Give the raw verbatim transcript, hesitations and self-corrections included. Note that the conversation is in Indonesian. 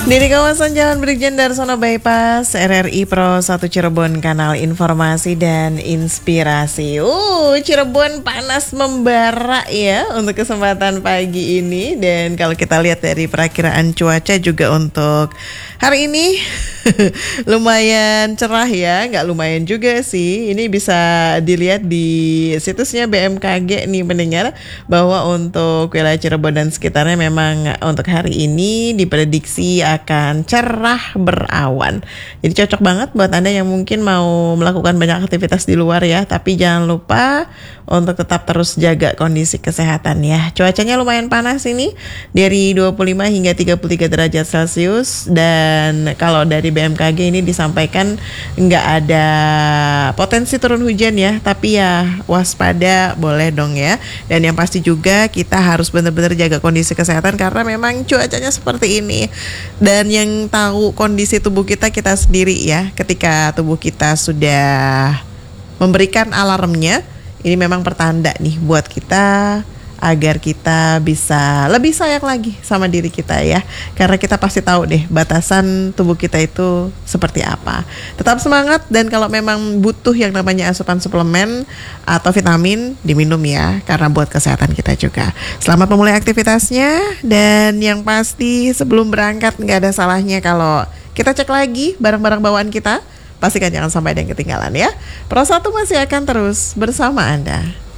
Di kawasan Jalan Brigjen Darsono Bypass, R R I Pro satu Cirebon, kanal informasi dan inspirasi. Uh, Cirebon panas membara ya untuk kesempatan pagi ini. Dan kalau kita lihat dari perakiraan cuaca juga untuk hari ini lumayan cerah ya, nggak lumayan juga sih. Ini bisa dilihat di situsnya B M K G nih pendengar, bahwa untuk wilayah Cirebon dan sekitarnya memang untuk hari ini diprediksi akan cerah berawan. Jadi cocok banget buat Anda yang mungkin mau melakukan banyak aktivitas di luar ya. Tapi jangan lupa untuk tetap terus jaga kondisi kesehatan ya. Cuacanya lumayan panas ini, dari dua puluh lima hingga tiga puluh tiga derajat Celcius. Dan kalau dari B M K G ini disampaikan nggak ada potensi turun hujan ya. Tapi ya waspada boleh dong ya. Dan yang pasti juga kita harus benar-benar jaga kondisi kesehatan karena memang cuacanya seperti ini. Dan yang tahu kondisi tubuh kita kita sendiri ya. Ketika tubuh kita sudah memberikan alarmnya, ini memang pertanda nih buat kita agar kita bisa lebih sayang lagi sama diri kita ya. Karena kita pasti tahu deh batasan tubuh kita itu seperti apa. Tetap semangat, dan kalau memang butuh yang namanya asupan suplemen atau vitamin, diminum ya, karena buat kesehatan kita juga. Selamat memulai aktivitasnya, dan yang pasti sebelum berangkat nggak ada salahnya kalau kita cek lagi barang-barang bawaan kita. Pastikan jangan sampai ada yang ketinggalan ya. Pro satu masih akan terus bersama Anda.